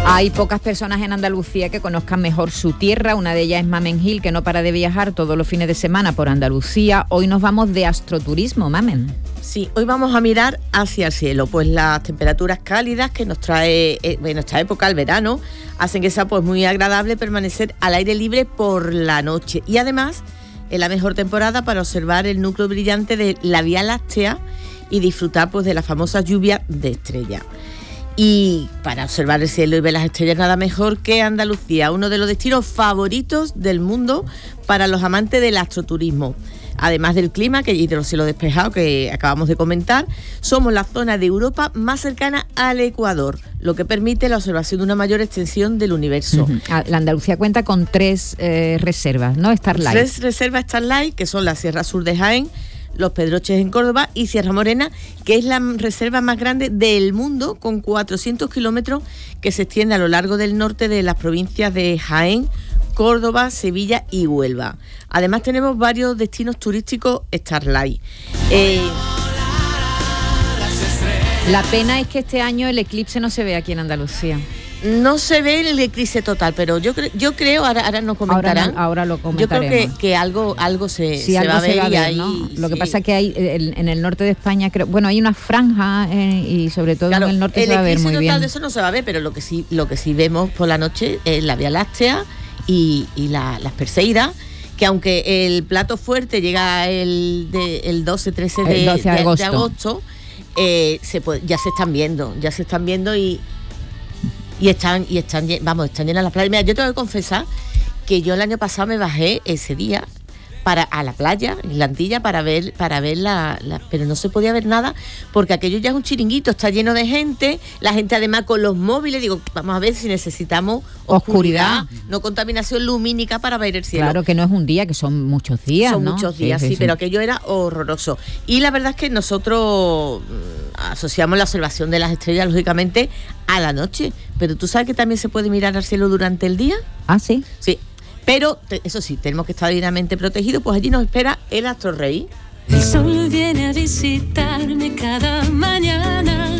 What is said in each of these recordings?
Hay pocas personas en Andalucía que conozcan mejor su tierra. Una de ellas es Mamen Gil, que no para de viajar todos los fines de semana por Andalucía. Hoy nos vamos de astroturismo, Mamen. Sí, hoy vamos a mirar hacia el cielo, pues las temperaturas cálidas que nos trae en nuestra época, el verano, hacen que sea pues muy agradable permanecer al aire libre por la noche. Y además, es la mejor temporada para observar el núcleo brillante de la Vía Láctea y disfrutar pues de la famosa lluvia de estrellas. Y para observar el cielo y ver las estrellas, nada mejor que Andalucía, uno de los destinos favoritos del mundo para los amantes del astroturismo. Además del clima y de los cielos despejados que acabamos de comentar, somos la zona de Europa más cercana al Ecuador, lo que permite la observación de una mayor extensión del universo. La Andalucía cuenta con 3 reservas, ¿no? Starlight. 3 reservas Starlight, que son la Sierra Sur de Jaén, Los Pedroches en Córdoba y Sierra Morena, que es la reserva más grande del mundo, con 400 kilómetros que se extiende a lo largo del norte de las provincias de Jaén, Córdoba, Sevilla y Huelva. Además tenemos varios destinos turísticos Starlight. La pena es que este año el eclipse no se ve aquí en Andalucía. No se ve el eclipse total, pero yo creo, ahora nos comentarán. Ahora lo comentaremos. Yo creo que algo se algo va a ver, se va y a ver, ahí, ¿no? Lo que sí. pasa es que hay en el norte de España, hay una franja y sobre todo en el norte se va a ver muy bien. El eclipse total de eso no se va a ver, pero lo que sí vemos por la noche es la Vía Láctea y las Perseidas, que aunque el plato fuerte llega el 12-13 de agosto, ya se están viendo y están llenas las playas. Mira, yo tengo que confesar que yo el año pasado me bajé ese día a la playa, en la Antilla, para ver pero no se podía ver nada, porque aquello ya es un chiringuito, está lleno de gente, la gente además con los móviles, digo, vamos a ver si necesitamos oscuridad, no contaminación lumínica para ver el cielo. Claro que no es un día, que son muchos días, Son ¿no? muchos días, sí, pero aquello era horroroso. Y la verdad es que nosotros asociamos la observación de las estrellas, lógicamente, a la noche, pero ¿tú sabes que también se puede mirar al cielo durante el día? ¿Ah, sí? Sí. Pero, eso sí, tenemos que estar debidamente protegidos, pues allí nos espera el Astro Rey. El sol viene a visitarme cada mañana,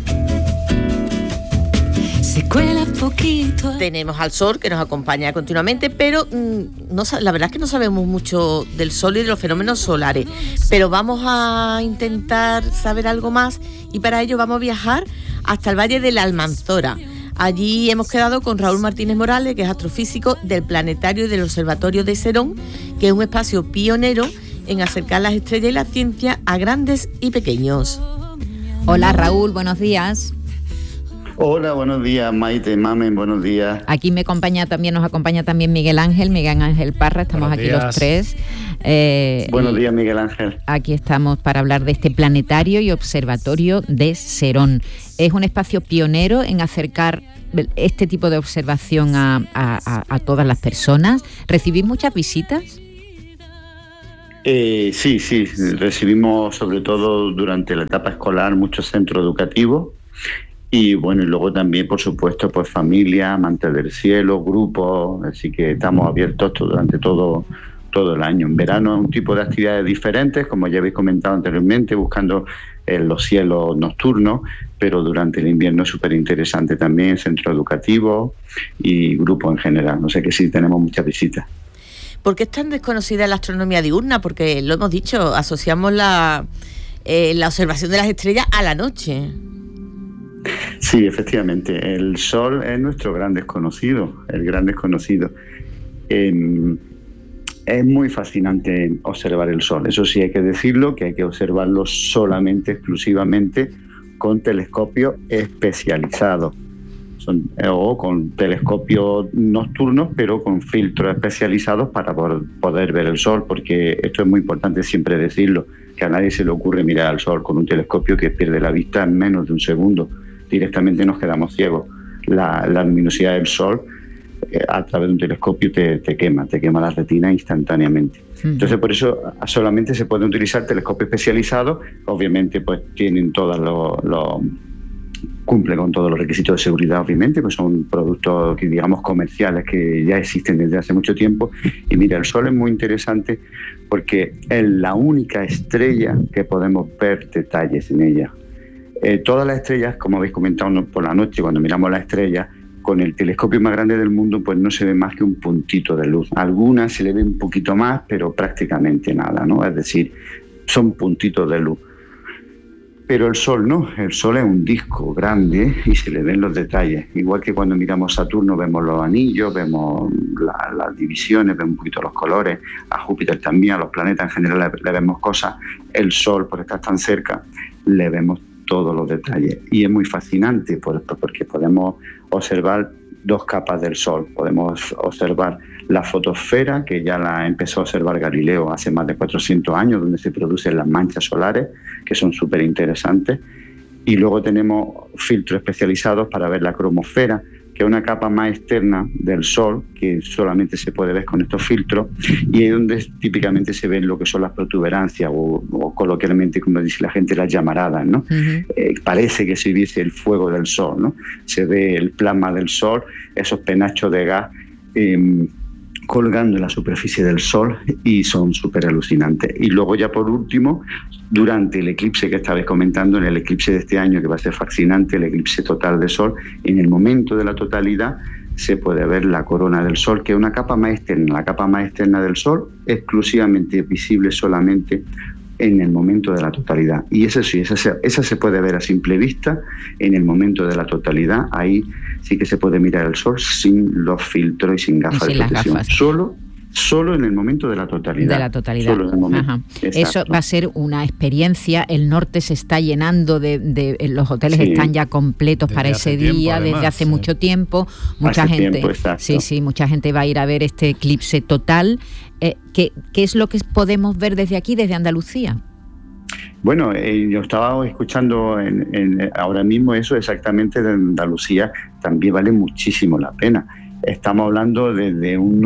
se cuela poquito. Tenemos al sol que nos acompaña continuamente, pero la verdad es que no sabemos mucho del sol y de los fenómenos solares. Pero vamos a intentar saber algo más y para ello vamos a viajar hasta el Valle de la Almanzora. Allí hemos quedado con Raúl Martínez Morales, que es astrofísico del Planetario y del Observatorio de Serón, que es un espacio pionero en acercar las estrellas y la ciencia a grandes y pequeños. Hola Raúl, buenos días. Hola, buenos días, Maite, Mamen, buenos días. Aquí nos acompaña también Miguel Ángel Parra, estamos aquí los 3. Buenos días, Miguel Ángel. Aquí estamos para hablar de este Planetario y Observatorio de Serón. Es un espacio pionero en acercar este tipo de observación a todas las personas. ¿Recibís muchas visitas? Sí, recibimos sobre todo durante la etapa escolar muchos centros educativos y bueno, y luego también por supuesto pues familia, amantes del cielo, grupos, así que estamos abiertos durante todo el año. En verano un tipo de actividades diferentes, como ya habéis comentado anteriormente, buscando los cielos nocturnos, pero durante el invierno es súper interesante también, centros educativos y grupos en general, no sé, que sí tenemos muchas visitas. ¿Por qué es tan desconocida la astronomía diurna? Porque lo hemos dicho, asociamos la observación de las estrellas a la noche. Sí, efectivamente, el Sol es nuestro gran desconocido, el gran desconocido. Es muy fascinante observar el Sol, eso sí hay que decirlo, que hay que observarlo exclusivamente con telescopios especializados. O con telescopios nocturnos, pero con filtros especializados para poder ver el Sol, porque esto es muy importante siempre decirlo, que a nadie se le ocurre mirar al Sol con un telescopio que pierde la vista en menos de un segundo. Directamente nos quedamos ciegos. La luminosidad del Sol a través de un telescopio te quema la retina instantáneamente. Entonces por eso solamente se pueden utilizar telescopios especializados, obviamente pues tienen cumple con todos los requisitos de seguridad, obviamente, pues son productos que digamos comerciales que ya existen desde hace mucho tiempo. Y mira, el Sol es muy interesante porque es la única estrella que podemos ver detalles en ella. Todas las estrellas, como habéis comentado por la noche, cuando miramos las estrellas, con el telescopio más grande del mundo pues no se ve más que un puntito de luz. Algunas se le ve un poquito más, pero prácticamente nada, ¿no? Es decir, son puntitos de luz. Pero el Sol no, el Sol es un disco grande y se le ven los detalles. Igual que cuando miramos Saturno vemos los anillos, vemos las divisiones, vemos un poquito los colores, a Júpiter también, a los planetas en general le vemos cosas. El Sol, por estar tan cerca, le vemos todos los detalles. Y es muy fascinante porque podemos observar dos capas del Sol. Podemos observar la fotosfera, que ya la empezó a observar Galileo hace más de 400 años, donde se producen las manchas solares, que son súper interesantes. Y luego tenemos filtros especializados para ver la cromosfera, que es una capa más externa del Sol, que solamente se puede ver con estos filtros, y es donde típicamente se ven lo que son las protuberancias, o coloquialmente, como dice la gente, las llamaradas, ¿no? Parece que se viese el fuego del Sol, ¿no? Se ve el plasma del Sol, esos penachos de gas colgando en la superficie del Sol, y son súper alucinantes. Y luego ya por último, durante el eclipse que estabais comentando, en el eclipse de este año, que va a ser fascinante, el eclipse total de Sol, en el momento de la totalidad se puede ver la corona del Sol, que es una capa más externa. La capa más externa del Sol exclusivamente visible solamente en el momento de la totalidad. Y eso sí, esa se puede ver a simple vista en el momento de la totalidad. Ahí sí que se puede mirar el Sol sin los filtros y sin gafas de protección. Solo en el momento de la totalidad. De la totalidad. Solo en el momento. Ajá. Eso va a ser una experiencia. El norte se está llenando de los hoteles están ya completos para ese día, además, desde hace mucho tiempo. Mucha gente, mucha gente va a ir a ver este eclipse total. ¿Qué es lo que podemos ver desde aquí, desde Andalucía? Bueno, yo estaba escuchando ahora mismo eso exactamente de Andalucía, también vale muchísimo la pena. Estamos hablando de un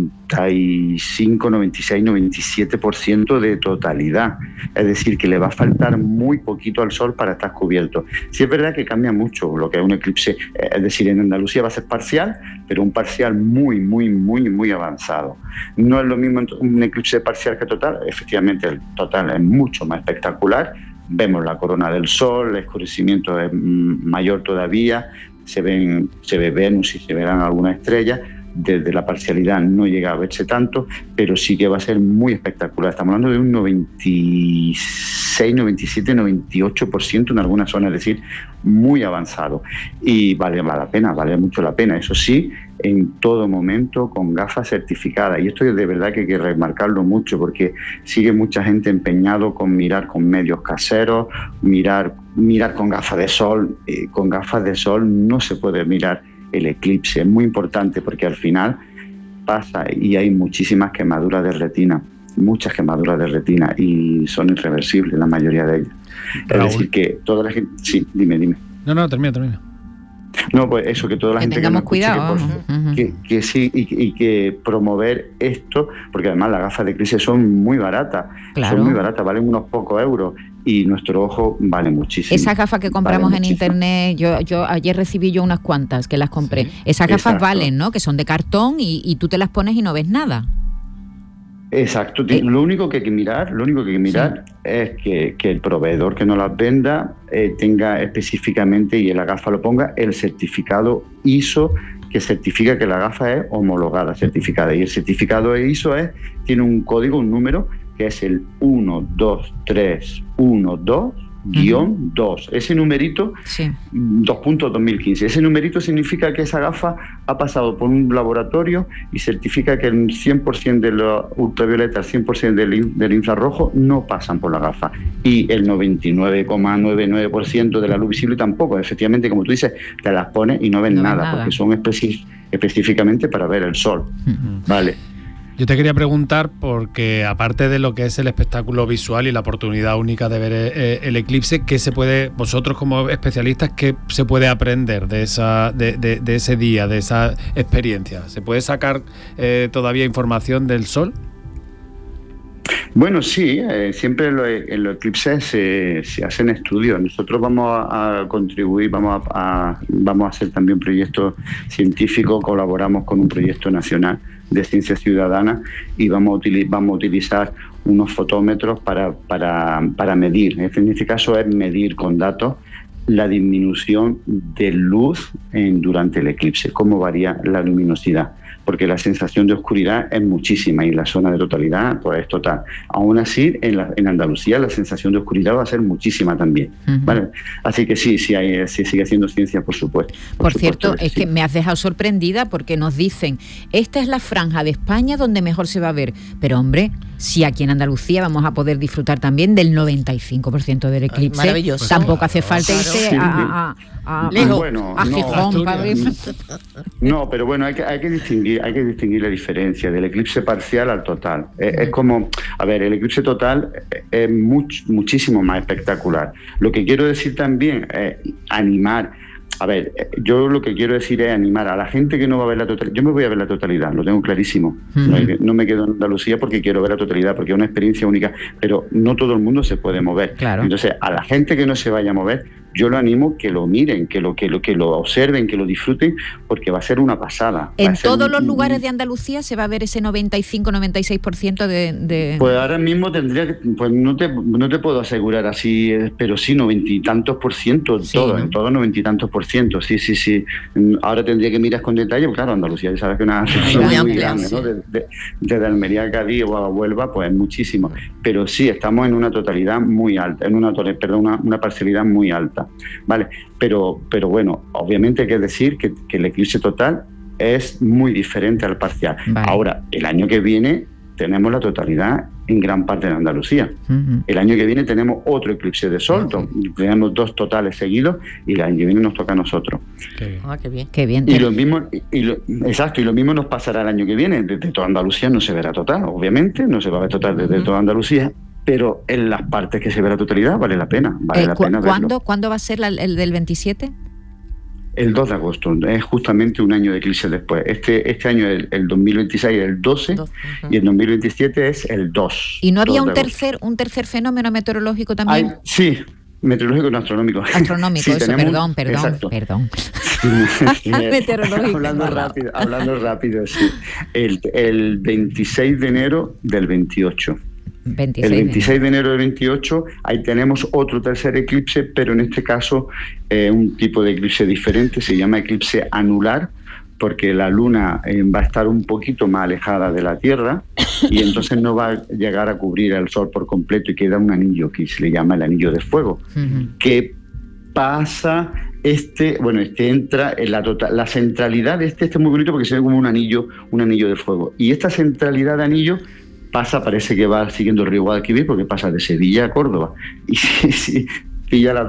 95, 96, 97% de totalidad. Es decir, que le va a faltar muy poquito al Sol para estar cubierto. Sí es verdad que cambia mucho lo que es un eclipse. Es decir, en Andalucía va a ser parcial, pero un parcial muy, muy, muy, muy avanzado. No es lo mismo un eclipse parcial que total. Efectivamente, el total es mucho más espectacular. Vemos la corona del Sol, el oscurecimiento es mayor todavía. Se ve Venus y se verán algunas estrellas. Desde la parcialidad no llega a verse tanto, pero sí que va a ser muy espectacular. Estamos hablando de un 96, 97, 98% en algunas zonas, es decir, muy avanzado. Y vale mucho la pena. Eso sí, en todo momento con gafas certificadas. Y esto es de verdad que hay que remarcarlo mucho, porque sigue mucha gente empeñado con mirar con medios caseros, mirar con gafas de sol. Con gafas de sol no se puede mirar el eclipse. Es muy importante porque al final pasa y hay muchísimas quemaduras de retina, muchas quemaduras de retina, y son irreversibles la mayoría de ellas. Raúl. Es decir, que toda la gente... Sí, dime. No, termina. No, pues eso, que toda la gente tengamos que nos cuidado, que sí, y que promover esto, porque además las gafas de eclipse son muy baratas, valen unos pocos euros, y nuestro ojo vale muchísimo. Esas gafas que compramos en internet, yo ayer recibí unas cuantas que las compré. Sí. Esas gafas valen, ¿no? Que son de cartón y tú te las pones y no ves nada. Exacto. Lo único que hay que mirar es que el proveedor que nos las venda tenga específicamente, y en la gafa lo ponga, el certificado ISO que certifica que la gafa es homologada, certificada. Y el certificado ISO tiene un código, un número, que es el 12312-2. Ese numerito, 2.2015. Ese numerito significa que esa gafa ha pasado por un laboratorio y certifica que el 100% de los ultravioleta, el 100% del infrarrojo no pasan por la gafa. Y el 99,99% de la luz visible tampoco. Efectivamente, como tú dices, te las pones y no ves nada, porque son específicamente para ver el Sol. Vale. Yo te quería preguntar, porque aparte de lo que es el espectáculo visual y la oportunidad única de ver el eclipse, ¿qué se puede, vosotros como especialistas, qué se puede aprender de ese día, de esa experiencia? ¿Se puede sacar todavía información del Sol? Bueno, sí, siempre en los eclipses se hacen estudios. Nosotros vamos a contribuir, vamos a hacer también proyectos científicos, colaboramos con un proyecto nacional de ciencia ciudadana y vamos a utilizar unos fotómetros para medir. En este caso es medir con datos la disminución de luz durante el eclipse, cómo varía la luminosidad, porque la sensación de oscuridad es muchísima y en la zona de totalidad pues es total. Aún así, en Andalucía la sensación de oscuridad va a ser muchísima también, ¿vale? Así que sí sigue haciendo ciencia, por supuesto. Por cierto, es que me has dejado sorprendida porque nos dicen, esta es la franja de España donde mejor se va a ver, pero hombre, si aquí en Andalucía vamos a poder disfrutar también del 95% del eclipse, maravilloso. Tampoco hace falta irse a Gijón para ver. No, pero bueno, hay que distinguir la diferencia del eclipse parcial al total. Es como, a ver, el eclipse total es muchísimo más espectacular. Lo que quiero decir también es animar. A ver, yo lo que quiero decir es animar a la gente que no va a ver la totalidad. Yo me voy a ver la totalidad, lo tengo clarísimo. No me quedo en Andalucía porque quiero ver la totalidad, porque es una experiencia única, pero no todo el mundo se puede mover. Claro. Entonces, a la gente que no se vaya a mover, yo lo animo que lo miren, que lo observen, que lo disfruten, porque va a ser una pasada. ¿En todos los lugares de Andalucía se va a ver ese 95-96% de...? Pues ahora mismo tendría que... Pues no te puedo asegurar así, pero sí, 90 y tantos por ciento, Sí, todo, ¿no? en todo 90 y tantos por ciento, sí. Ahora tendría que mirar con detalle, porque claro, Andalucía ya sabes que es una región muy muy amplia, grande, ¿no? sí. Desde Almería a Cádiz o a Huelva, pues es muchísimo. Pero sí, estamos en una totalidad muy alta, una parcialidad muy alta. Vale, pero bueno, obviamente hay que decir que el eclipse total es muy diferente al parcial. Vale. Ahora, el año que viene tenemos la totalidad en gran parte de Andalucía. El año que viene tenemos otro eclipse de sol, tenemos 2 totales seguidos y el año que viene nos toca a nosotros. Qué bien. Qué bien. Y lo mismo nos pasará el año que viene. Desde toda Andalucía no se verá total, obviamente, no se va a ver total desde toda Andalucía, pero en las partes que se ve la totalidad vale la pena. ¿Cuándo va a ser el del 27? El 2 de agosto, es justamente un año de eclipse después. Este año, el 2026, es el 12, y el 2027 es el 2. ¿Y no había un 2 de agosto. tercer fenómeno meteorológico también? Sí, meteorológico y astronómico. Astronómico, Sí, eso, tenemos perdón. Meteorológico. Hablando rápido, sí. El 26 de enero del 28. El 26 de enero del 28, ahí tenemos otro tercer eclipse, pero en este caso un tipo de eclipse diferente, se llama eclipse anular, porque la luna va a estar un poquito más alejada de la Tierra y entonces no va a llegar a cubrir al Sol por completo y queda un anillo que se le llama el anillo de fuego. ¿Qué pasa? Entra en la centralidad de este es muy bonito porque se ve como un anillo de fuego. Y esta centralidad de anillo parece que va siguiendo el río Guadalquivir porque pasa de Sevilla a Córdoba y sí, pilla las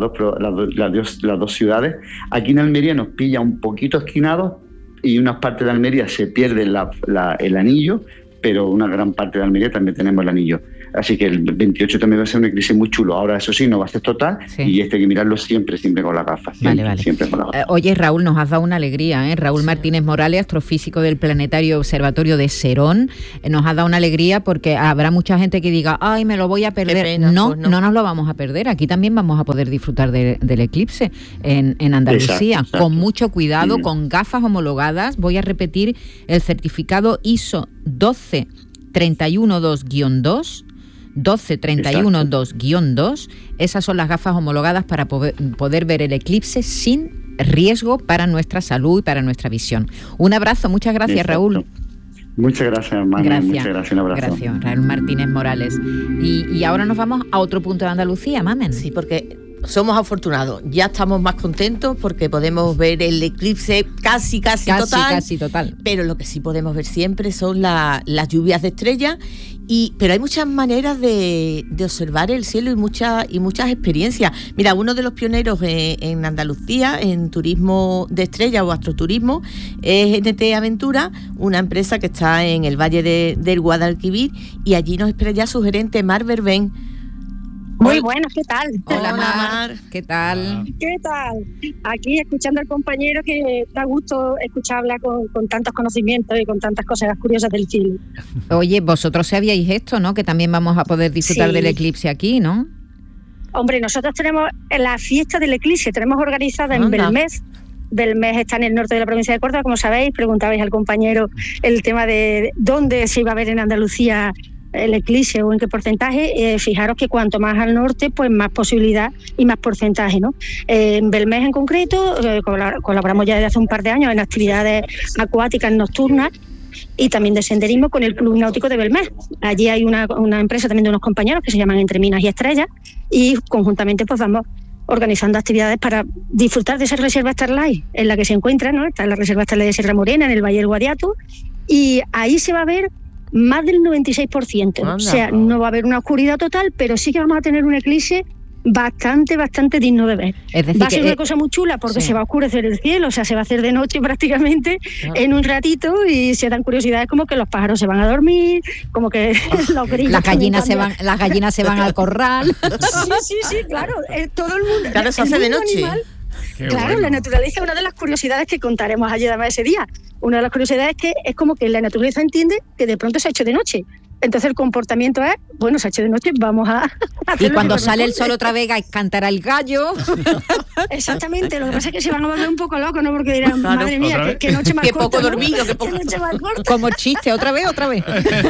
dos ciudades. Aquí en Almería nos pilla un poquito esquinados y unas partes de Almería se pierde el anillo, pero una gran parte de Almería también tenemos el anillo. Así que el 28 también va a ser un eclipse muy chulo. Ahora, eso sí, no va a ser total, y hay que mirarlo siempre con las gafas. Siempre con las gafas. Oye, Raúl, nos has dado una alegría, ¿eh? Raúl Martínez Morales, astrofísico del Planetario Observatorio de Serón, nos ha dado una alegría porque habrá mucha gente que diga, ay, me lo voy a perder. Pena, no pues no nos lo vamos a perder. Aquí también vamos a poder disfrutar del eclipse en Andalucía. Exacto. Con mucho cuidado, con gafas homologadas. Voy a repetir el certificado ISO 12312-2, 12312-2. Esas son las gafas homologadas para poder ver el eclipse sin riesgo para nuestra salud y para nuestra visión. Un abrazo, muchas gracias. Exacto. Raúl. Muchas gracias, Manuel. Muchas gracias, un abrazo. Gracias, Raúl Martínez Morales. Y ahora nos vamos a otro punto de Andalucía, Mamen. Sí, porque somos afortunados. Ya estamos más contentos porque podemos ver el eclipse casi total. Pero lo que sí podemos ver siempre son las lluvias de estrellas. Pero hay muchas maneras de observar el cielo y muchas experiencias. Mira, uno de los pioneros en Andalucía en turismo de estrellas o astroturismo es NT Aventura, una empresa que está en el Valle del Guadalquivir, y allí nos espera ya su gerente Mar Berbén. Muy buenas, ¿qué tal? Hola, Mar. ¿Qué tal? ¿Qué tal? Aquí escuchando al compañero, que da gusto escucharla con tantos conocimientos y con tantas cosas curiosas del cielo. Oye, vosotros sabíais esto, ¿no? Que también vamos a poder disfrutar del eclipse aquí, ¿no? Hombre, nosotros tenemos la fiesta del eclipse, tenemos organizada en Belmez. Belmez está en el norte de la provincia de Córdoba, como sabéis. Preguntabais al compañero el tema de dónde se iba a ver en Andalucía el eclipse o en qué porcentaje, fijaros que cuanto más al norte, pues más posibilidad y más porcentaje, ¿no? En Belmez en concreto, colaboramos ya desde hace un par de años en actividades acuáticas nocturnas y también de senderismo con el Club Náutico de Belmez. Allí hay una empresa también de unos compañeros que se llaman Entre Minas y Estrellas, y conjuntamente pues vamos organizando actividades para disfrutar de esa reserva Starlight en la que se encuentra, ¿no? Está la reserva Starlight de Sierra Morena, en el Valle del Guadiato, y ahí se va a ver más del 96%. Anda. O sea, no va a haber una oscuridad total, pero sí que vamos a tener un eclipse bastante digno de ver. Es decir, va a ser una cosa muy chula porque se va a oscurecer el cielo, o sea, se va a hacer de noche prácticamente en un ratito, y se dan curiosidades como que los pájaros se van a dormir, como que los grillos las gallinas se van al corral. Sí, claro, todo el mundo. Claro, se hace de noche. Animal, claro, bueno. La naturaleza es una de las curiosidades que contaremos allí además ese día. Una de las curiosidades es que es como que la naturaleza entiende que de pronto se ha hecho de noche. Entonces el comportamiento es, bueno, se ha hecho de noche, vamos a hacer. Y cuando sale el sol otra vez cantará el gallo. Exactamente, lo que pasa es que se van a volver un poco locos, ¿no? Porque dirán, madre mía, qué noche más corta. Qué poco dormido, qué poco. Noche más corta. Como chiste, otra vez. otra vez.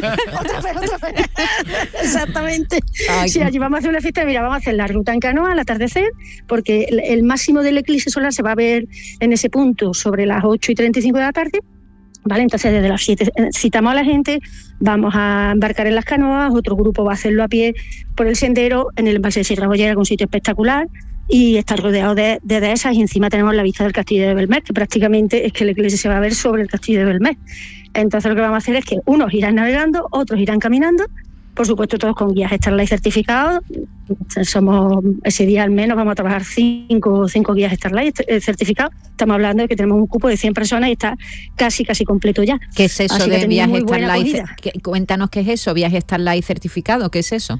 Exactamente. Ay, sí, allí vamos a hacer una fiesta, mira, vamos a hacer la ruta en canoa al atardecer, porque el máximo del eclipse solar se va a ver en ese punto sobre las 8:35 de la tarde. Vale, entonces desde las 7 citamos a la gente, vamos a embarcar en las canoas, otro grupo va a hacerlo a pie por el sendero en el embalse de Sierra Bollera, que es un sitio espectacular, y está rodeado de dehesas, y encima tenemos la vista del castillo de Belmez, que prácticamente es que la iglesia se va a ver sobre el castillo de Belmez. Entonces lo que vamos a hacer es que unos irán navegando, otros irán caminando, por supuesto todos con guías Starlight certificados. Ese día al menos vamos a trabajar 5 guías Starlight certificados. Estamos hablando de que tenemos un cupo de 100 personas y está casi completo ya. ¿Qué es eso de viaje Starlight? Cuéntanos qué es eso, viaje Starlight certificado, ¿qué es eso?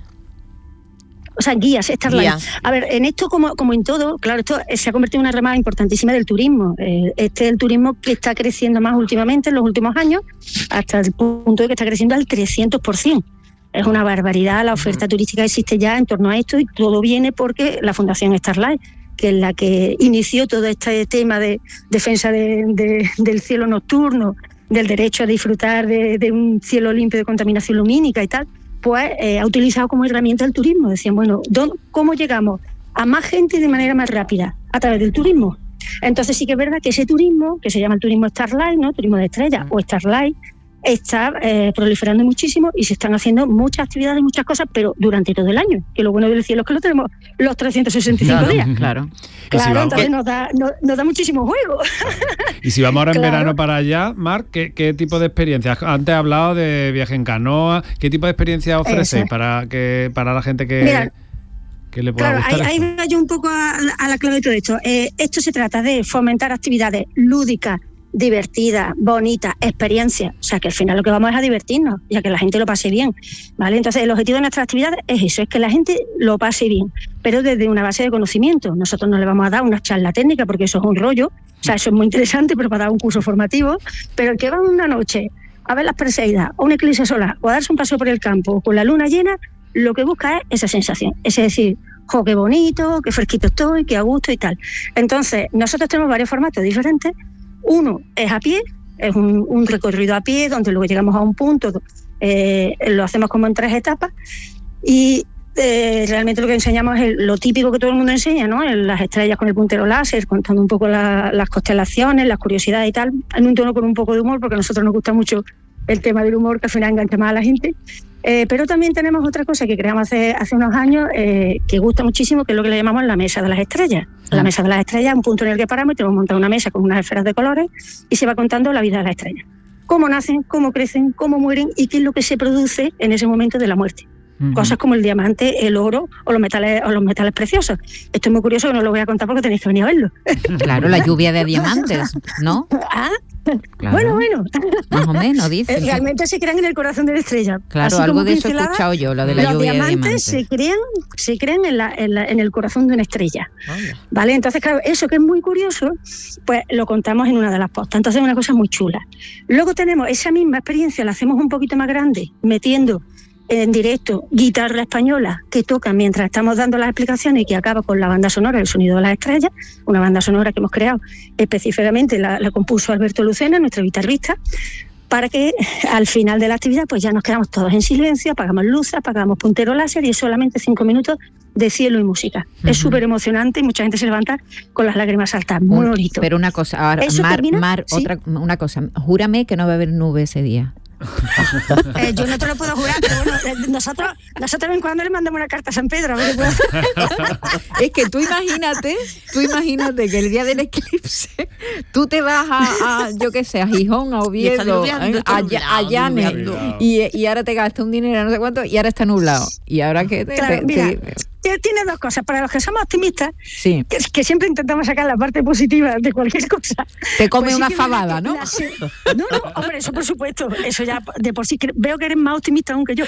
O sea, guías Starlight. A ver, en esto como en todo, claro, esto se ha convertido en una rama importantísima del turismo. Este es el turismo que está creciendo más últimamente en los últimos años, hasta el punto de que está creciendo al 300%. Es una barbaridad la oferta turística que existe ya en torno a esto, y todo viene porque la Fundación Starlight, que es la que inició todo este tema de defensa del cielo nocturno, del derecho a disfrutar de un cielo limpio de contaminación lumínica y tal, pues ha utilizado como herramienta el turismo. Decían, bueno, ¿cómo llegamos a más gente de manera más rápida? A través del turismo. Entonces sí que es verdad que ese turismo, que se llama el turismo Starlight, ¿no? Turismo de estrellas o Starlight, está proliferando muchísimo, y se están haciendo muchas actividades, muchas cosas, pero durante todo el año. Que lo bueno del cielo es que lo tenemos los 365 días. Claro, entonces nos da muchísimo juego. Y si vamos ahora en verano para allá, Marc, ¿qué tipo de experiencias? Antes he hablado de viaje en canoa. ¿Qué tipo de experiencias ofrecéis para la gente que... Mira, que le pueda gustar ahí va yo un poco a la clave de todo esto. Esto se trata de fomentar actividades lúdicas, divertida, bonita, experiencia, o sea que al final lo que vamos es a divertirnos y a que la gente lo pase bien, ¿vale? Entonces el objetivo de nuestra actividad es eso, es que la gente lo pase bien, pero desde una base de conocimiento. Nosotros no le vamos a dar una charla técnica porque eso es un rollo, o sea, eso es muy interesante, pero para dar un curso formativo, pero el que va una noche a ver las Perseidas o un eclipse solar o a darse un paseo por el campo con la luna llena, lo que busca es esa sensación, es decir, jo, qué bonito, qué fresquito estoy, qué a gusto y tal. Entonces nosotros tenemos varios formatos diferentes. Uno es a pie, es un recorrido a pie donde luego llegamos a un punto, lo hacemos como en 3 etapas, y realmente lo que enseñamos es lo típico que todo el mundo enseña, ¿no? Las estrellas con el puntero láser, contando un poco las constelaciones, las curiosidades y tal, en un tono con un poco de humor, porque a nosotros nos gusta mucho el tema del humor, que al final engancha más a la gente. Pero también tenemos otra cosa que creamos hace unos años, que gusta muchísimo, que es lo que le llamamos la mesa de las estrellas. La mesa de las estrellas es un punto en el que paramos y tenemos montada una mesa con unas esferas de colores y se va contando la vida de las estrellas. Cómo nacen, cómo crecen, cómo mueren y qué es lo que se produce en ese momento de la muerte. Cosas como el diamante, el oro o los metales preciosos. Esto es muy curioso, que no lo voy a contar porque tenéis que venir a verlo. Claro, la lluvia de diamantes, ¿no? Claro. Bueno. Más o menos, dice. Realmente se crean en el corazón de la estrella. Claro, algo de eso he escuchado yo, lo de la lluvia de diamantes. Los diamantes se crean en el corazón de una estrella. ¿Vale? Entonces, claro, eso que es muy curioso, pues lo contamos en una de las postas. Entonces es una cosa muy chula. Luego tenemos esa misma experiencia, la hacemos un poquito más grande, metiendo en directo guitarra española que toca mientras estamos dando las explicaciones y que acaba con la banda sonora El sonido de las estrellas, una banda sonora que hemos creado específicamente, la compuso Alberto Lucena, nuestro guitarrista, para que al final de la actividad pues ya nos quedamos todos en silencio, apagamos luces, apagamos puntero láser y es solamente 5 minutos de cielo y música. Es súper emocionante y mucha gente se levanta con las lágrimas saltas, muy bonito. Pero una cosa, ahora, Mar, ¿sí? una cosa, júrame que no va a haber nube ese día. Yo no te lo puedo jurar, pero bueno, nosotros de vez en cuando le mandamos una carta a San Pedro a ver qué puede hacer. Es que tú imagínate que el día del eclipse tú te vas a yo qué sé, a Gijón, a Oviedo, a Llanes y ahora te gastas un dinero no sé cuánto y ahora está nublado. Y ahora que tiene dos cosas. Para los que somos optimistas, sí, que siempre intentamos sacar la parte positiva de cualquier cosa. Te come pues una sí fabada, ¿no? No, hombre, eso por supuesto. Eso ya de por sí veo que eres más optimista aún que yo.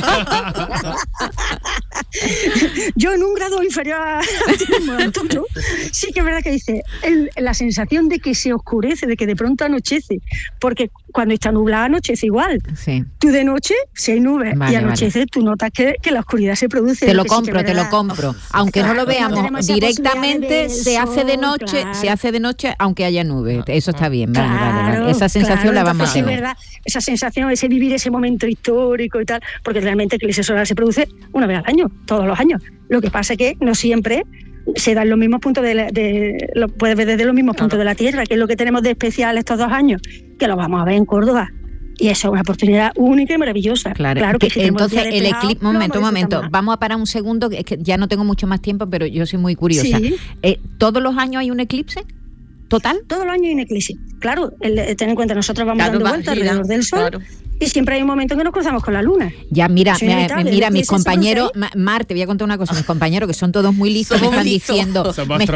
Yo en un grado inferior a tuyo, sí que es verdad que dice la sensación de que se oscurece, de que de pronto anochece, porque cuando está nublado anochece igual. Sí. Tú de noche, si hay nubes y anochece, tú notas que la oscuridad se produce. Te lo compro. Aunque no lo veamos directamente, se hace de noche, aunque haya nubes. Eso está bien, vale. Esa sensación la vamos a tener. Es verdad, esa sensación, ese vivir ese momento histórico y tal, porque realmente el eclipse solar se produce una vez al año, todos los años. Lo que pasa es que no siempre se dan los mismos puntos lo puedes ver desde los mismos puntos de la Tierra, que es lo que tenemos de especial estos 2 años, que lo vamos a ver en Córdoba. Y eso es una oportunidad única y maravillosa. Claro que entonces el eclipse, momento, vamos a parar un segundo, es que ya no tengo mucho más tiempo, pero yo soy muy curiosa. Sí. ¿Todos los años hay un eclipse? ¿Total? Todos los años hay un eclipse. Claro, ten en cuenta, nosotros vamos dando vueltas alrededor del Sol. Claro. Y siempre hay un momento en que nos cruzamos con la luna. Ya, mira, mis compañeros, Mar, te voy a contar una cosa, mis compañeros que son todos muy listos me están diciendo,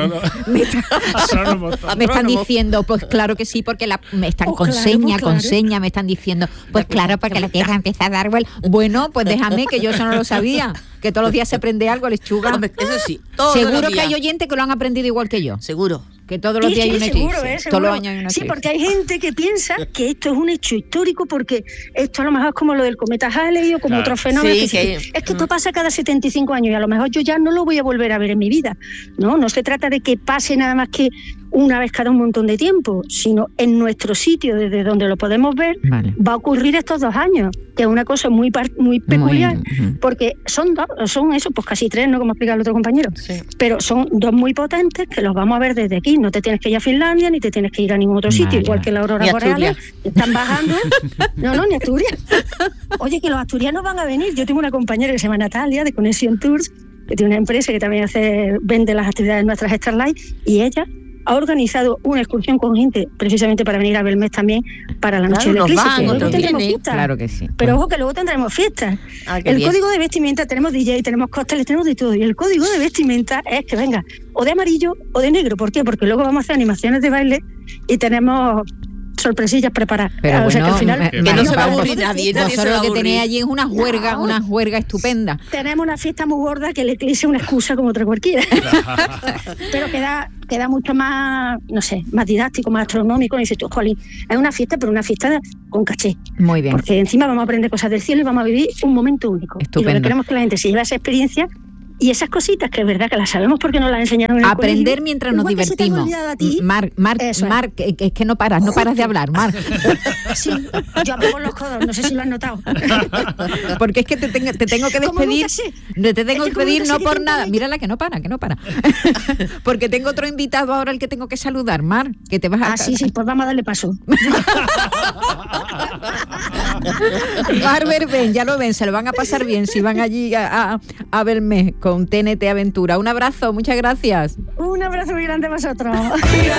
me están diciendo, pues claro que sí, porque me están con seña, me están diciendo, pues claro, porque la Tierra empieza a dar vueltas. Bueno, pues déjame que yo eso no lo sabía, que todos los días se aprende algo, lechuga. Eso sí, seguro que hay oyentes que lo han aprendido igual que yo. Seguro. Que todos los días hay un eclipse. Seguro. Todos los años hay un eclipse. Sí, porque hay gente que piensa que esto es un hecho histórico, porque esto a lo mejor es como lo del cometa Halley o como otros fenómenos. Sí, es que esto pasa cada 75 años y a lo mejor yo ya no lo voy a volver a ver en mi vida. No se trata de que pase nada más que una vez cada un montón de tiempo, sino en nuestro sitio, desde donde lo podemos ver, va a ocurrir estos 2 años, que es una cosa muy peculiar, porque son eso, pues casi 3, ¿no? Como explica el otro compañero. Sí. Pero son 2 muy potentes que los vamos a ver desde aquí. No te tienes que ir a Finlandia, ni te tienes que ir a ningún otro sitio, igual que la aurora boreal. Están bajando. No, ni Asturias. Oye, que los asturianos van a venir. Yo tengo una compañera que se llama Natalia, de Connection Tours, que tiene una empresa que también vende las actividades nuestras Starlight, y ella ha organizado una excursión con gente precisamente para venir a Belmez también para la noche del eclipse. Luego tendremos fiestas. Claro que sí. Pero ojo que luego tendremos fiestas. Código de vestimenta, tenemos DJ, tenemos cócteles, tenemos de todo. Y el código de vestimenta es que venga o de amarillo o de negro. ¿Por qué? Porque luego vamos a hacer animaciones de baile y tenemos sorpresillas preparadas. Pero o sea, que al final que no se va a aburrir nadie. Vosotros lo que tenéis allí es una juerga estupenda. Tenemos una fiesta muy gorda que el eclipse es una excusa como otra cualquiera. Pero queda mucho más, no sé, más didáctico, más astronómico. Y dices tú, jolín, es una fiesta, pero una fiesta con caché. Muy bien. Porque encima vamos a aprender cosas del cielo y vamos a vivir un momento único. Estupendo. Y lo que queremos que la gente se lleve esa experiencia y esas cositas que es verdad que las sabemos porque nos las enseñaron en el aprender colegio, mientras nos divertimos. Mar, es que no paras de hablar, Mar. Sí, yo hablo con los codos, no sé si lo has notado. Porque es que te tengo que despedir. Te tengo que despedir no por nada. Mírala que no para. Porque tengo otro invitado ahora al que tengo que saludar, Mar, que te vas a... sí, pues vamos a darle paso. Mar Verben, ya lo ven, se lo van a pasar bien si van allí a Belmez con TNT Aventura. Un abrazo, muchas gracias. Un abrazo muy grande a vosotros.